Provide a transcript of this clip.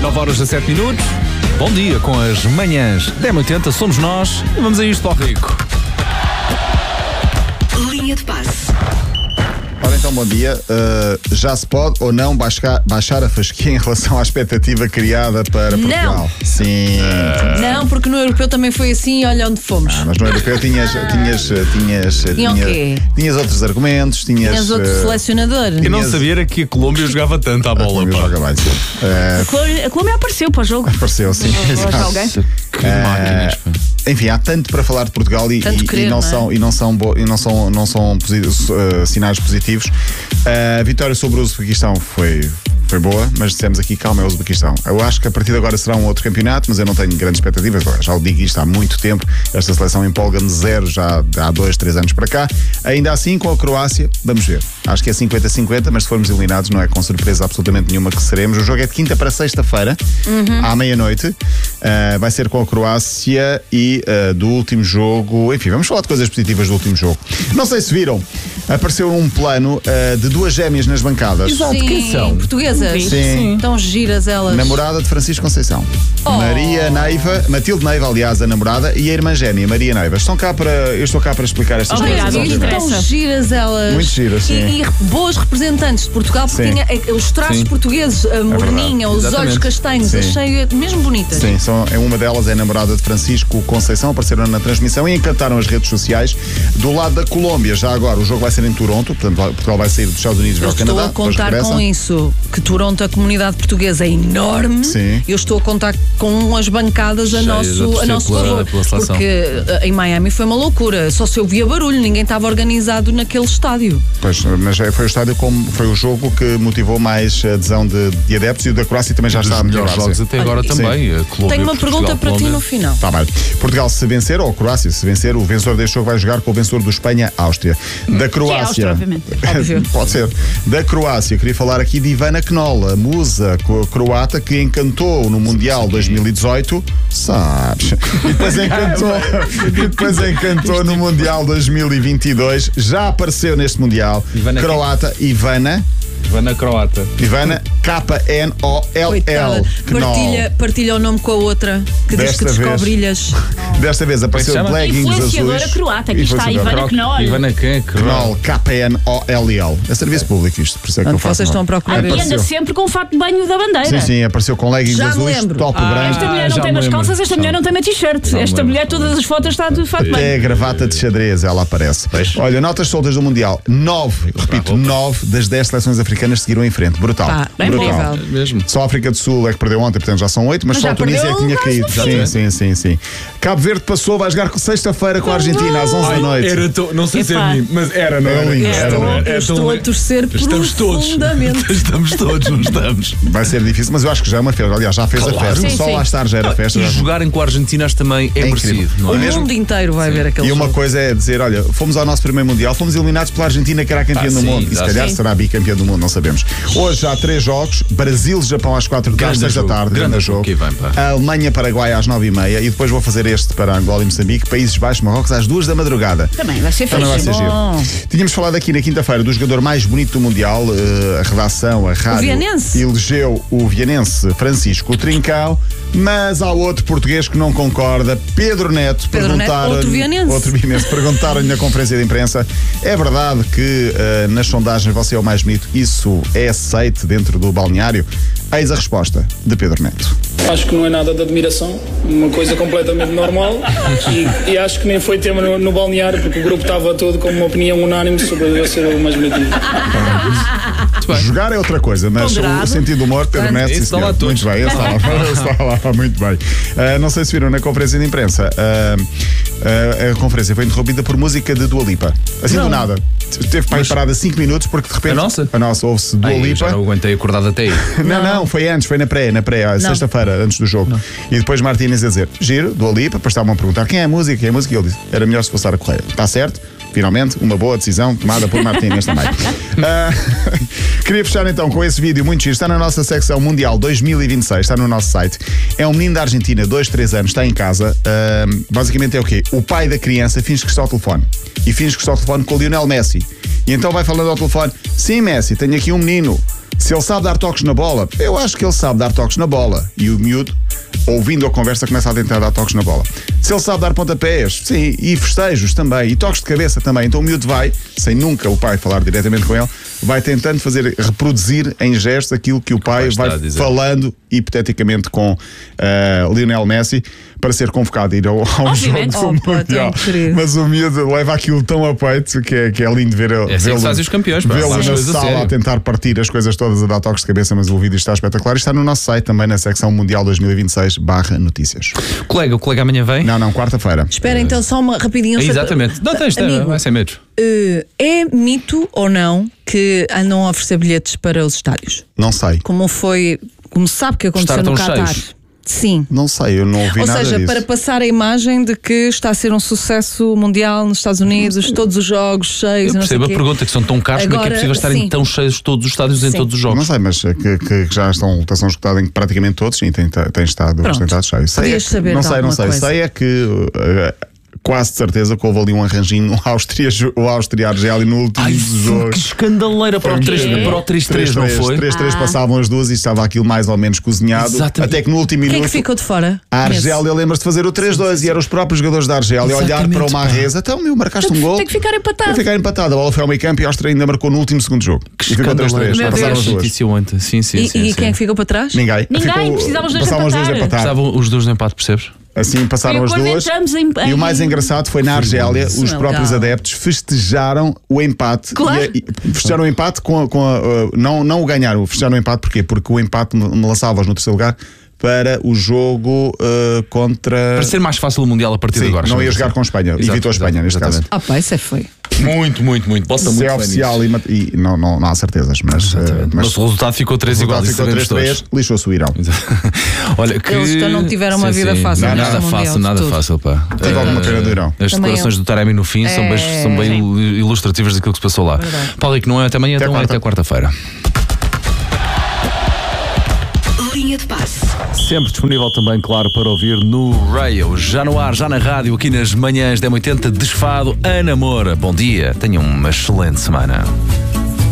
9h17. Bom dia com as manhãs da M80, somos nós e vamos a isto para o rico. Linha de passe. Ora então, bom dia. Já se pode ou não baixar a fasquia em relação à expectativa criada para Portugal? Não. Sim. Não, porque no europeu também foi assim, olha onde fomos. Mas no europeu tinhas o quê? Tinhas outros argumentos, Tinhas outro selecionador. Eu não sabia que a Colômbia jogava tanto à bola. Joga bem, sim. A Colômbia apareceu para o jogo. Apareceu, sim. Alguém? Que máquinas. Enfim, há tanto para falar de Portugal e não são sinais positivos. A vitória sobre o Uzbequistão foi boa, mas dissemos aqui, calma, é o Uzbequistão. Eu acho que a partir de agora será um outro campeonato, mas eu não tenho grandes expectativas. Já o digo isto há muito tempo. Esta seleção empolga-me zero já há 2-3 anos para cá. Ainda assim, com a Croácia, vamos ver. Acho que é 50-50, mas se formos eliminados, não é com surpresa absolutamente nenhuma que seremos. O jogo é de quinta para sexta-feira, à meia-noite. Vai ser com a Croácia e do último jogo. Enfim, vamos falar de coisas positivas do último jogo. Não sei se viram, apareceu um plano de duas gêmeas nas bancadas. Exato, quem são? Portuguesas? Sim. Estão giras elas. Namorada de Francisco Conceição. Maria Neiva, Matilde Neiva, aliás, a namorada, e a irmã gêmea, Maria Neiva. Eu estou cá para explicar estas Obrigada, coisas. Estão giras elas. Muito giras, sim. E boas representantes de Portugal, porque tinha os traços portugueses, a morninha, os olhos castanhos, achei mesmo bonitas. Sim, uma delas é a namorada de Francisco Conceição, apareceram na transmissão e encantaram as redes sociais. Do lado da Colômbia, já agora, o jogo vai ser em Toronto, portanto, Portugal vai sair dos Estados Unidos e vai ao Canadá. Estou a contar com isso, que Toronto, a comunidade portuguesa é enorme. Sim. Eu estou a contar com as bancadas a nosso favor. Porque em Miami foi uma loucura, só se ouvia barulho, ninguém estava organizado naquele estádio. Pois, mas foi o estádio foi o jogo que motivou mais adesão de adeptos, e o da Croácia também já está a melhorar. Jogos até agora também. Tenho uma pergunta para ti no final. Tá bem. Portugal, se vencer, ou Croácia, se vencer, o vencedor deste jogo vai jogar com o vencedor do Espanha-Áustria. Da Croácia. Áustria, obviamente. Pode ser. Da Croácia, queria falar aqui de Ivana Knoll, a musa croata que encantou no Mundial 2018, sabes? E depois encantou no Mundial 2022, já apareceu neste Mundial. Croata, Ivana Croata. Ivana K-N-O-L-L. Partilha o nome com a outra que diz que descobre-ilhas. Desta vez apareceu leggings azuis. Influenciadora croata, aqui está a Ivana Knoll. Ivana Knoll, K-N-O-L-L. É serviço público isto, por isso é que eu faço. Vocês estão a procurar E anda sempre com o fato de banho da bandeira. Sim, apareceu com leggings azuis, top branco. Esta mulher não tem nas calças, esta mulher não tem na t-shirt. Esta mulher, todas as fotos está de fato de banho. Até a gravata de xadrez ela aparece. Olha, notas soltas do Mundial. 9 das 10 seleções africanas seguiram em frente. Brutal. Brutal. Mesmo. Só a África do Sul é que perdeu ontem, portanto já são 8, mas só a Tunísia é que tinha caído. Sim. Cabo Verde passou, vai jogar sexta-feira com a Argentina às 11 da noite. Não sei se é mim, mas era, não é? Estou a torcer profundamente. Estamos todos, não estamos? Vai ser difícil, mas eu acho que já é uma festa. Aliás, já fez a festa. Só lá estar já era festa. E jogarem com a Argentina também é merecido, não é? O mundo inteiro vai ver aquele jogo. E uma jogo. coisa é dizer, olha, fomos ao nosso primeiro Mundial, fomos eliminados pela Argentina, que era a campeã do mundo. E se calhar será a bicampeã do mundo, não sabemos. Hoje há 3 jogos: Brasil-Japão às 4 da tarde, grande jogo. A Alemanha-Paraguai às 9h30 e depois vou fazer este para Angola e Moçambique, Países Baixos, Marrocos às 2 da madrugada. Também vai ser giro. Tínhamos falado aqui na quinta-feira do jogador mais bonito do Mundial. A redação, a rádio, elegeu o vianense Francisco Trincão, mas há outro português que não concorda, Pedro Neto, outro vianense. Perguntaram-lhe na conferência de imprensa: é verdade que nas sondagens você é o mais bonito? Isso é aceite dentro do balneário? Eis a resposta de Pedro Neto. Acho que não é nada de admiração, uma coisa completamente normal, e acho que nem foi tema no balneário, porque o grupo estava todo com uma opinião unânime sobre eu ser o mais bonito. Jogar é outra coisa, mas o sentido do humor, Pedro Neto, muito bem, ele está lá muito bem. Não sei se viram na conferência de imprensa, a conferência foi interrompida por música de Dua Lipa. Assim do nada. Teve para ir parada 5 minutos porque de repente. A nossa ouve-se Dua Lipa. Já não aguentei acordado até aí. Não, foi antes, foi na pré, sexta-feira, antes do jogo. E depois Martínez a dizer: giro, Dua Lipa, depois estavam a perguntar quem é a música, e ele disse: era melhor se passar a Correia. Está certo? Finalmente, uma boa decisão tomada por Martínez também. Queria fechar então com esse vídeo muito giro. Está na nossa secção Mundial 2026, está no nosso site. É um menino da Argentina, 2-3 anos, está em casa. Basicamente é o quê? O pai da criança finge que está ao telefone. E finge que está ao telefone com o Lionel Messi. E então vai falando ao telefone: sim, Messi, tenho aqui um menino. Se ele sabe dar toques na bola, eu acho que ele sabe dar toques na bola. E o miúdo, ouvindo a conversa, começa a tentar dar toques na bola. Se ele sabe dar pontapés, sim, e festejos também, e toques de cabeça também. Então o miúdo vai, sem nunca o pai falar diretamente com ele, vai tentando reproduzir em gestos aquilo que o pai vai falando hipoteticamente com Lionel Messi para ser convocado a ir ao jogo do Mundial. Mas o miúdo leva aquilo tão a peito que é lindo ver ele. É assim que fazem os campeões. Vê-lo na sala a tentar partir as coisas todas, a dar toques de cabeça, mas o vídeo está espetacular. Está no nosso site também, na secção Mundial 2026/notícias. O colega amanhã vem? Não, quarta-feira. Espera então só uma rapidinho. Exatamente. Não tens, vai ser medo. É mito ou não que andam a oferecer bilhetes para os estádios? Não sei. Como sabe que aconteceu no Qatar? Sim. Não sei, eu não ouvi nada disso. Ou seja, para passar a imagem de que está a ser um sucesso mundial nos Estados Unidos, todos os jogos cheios. Eu percebo a pergunta, que são tão caros, como é que é possível estarem tão cheios todos os estádios em todos os jogos? Não sei, mas que já estão esgotados em praticamente todos, sim, tem estado bastante cheio. Podias saber não sei. Sei é que quase de certeza que houve ali um arranjinho o Áustria-Argélia no último jogo. Que escandaleira para o 3-3, não foi? 3-3 passavam as duas e estava aquilo mais ou menos cozinhado. Exatamente. Até que no último minuto. Quem é que ficou de fora? A Argélia lembra-se de fazer o 3-2 e eram os próprios jogadores da Argélia a olhar para o Mahrez. Então, marcaste um gol. Tem que ficar empatado. A bola foi ao meio campo e a Áustria ainda marcou no último segundo jogo. Que escandaleira. Passaram as duas. E quem é que ficou para trás? Ninguém. Precisavam os dois de empatar. Precisavam os dois de empate, percebes? Assim passaram as duas. E o mais engraçado foi na Argélia, os próprios adeptos festejaram o empate. Claro. Festejaram o empate não o ganharam, festejaram o empate porquê? Porque o empate me lançava-os no terceiro lugar para o jogo contra. Para ser mais fácil o Mundial a partir de agora. Não ia jogar com a Espanha. Evitou a Espanha neste caso. Isso é feio. Muito. Bota muito. É oficial e não há certezas, mas o resultado ficou 3 igual. Ficou 3-3, lixou-se o Irão. Olha, eles não tiveram uma vida fácil. Nada fácil, pá. Teve alguma pena do Irão. As declarações do Taremi no fim são bem ilustrativas daquilo que se passou lá. Paulo, que não é até amanhã, então é até quarta-feira. Linha de passe. Sempre disponível também, claro, para ouvir no Radio. Já no ar, já na rádio, aqui nas manhãs da M80, Desfado, Ana Moura. Bom dia, tenham uma excelente semana.